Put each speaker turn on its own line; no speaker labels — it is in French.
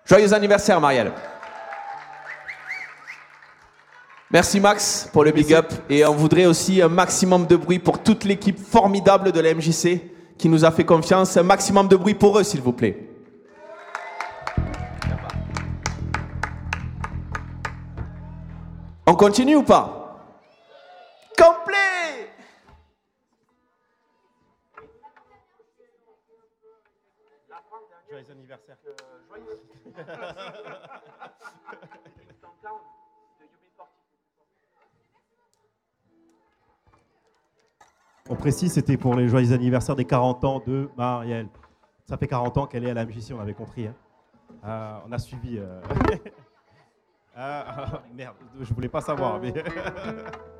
Joyeux anniversaire, Marielle. Merci Max pour le big up. Et on voudrait aussi un maximum de bruit pour toute l'équipe formidable de la MJC qui nous a fait confiance. Un maximum de bruit pour eux, s'il vous plaît. On continue ou pas? Complet!
Joyeux anniversaire. On précise, c'était pour les joyeux anniversaires des 40 ans de Marielle. Ça fait 40 ans qu'elle est à la MJC, on avait compris. Hein. On a suivi. Merde, je voulais pas savoir. Mais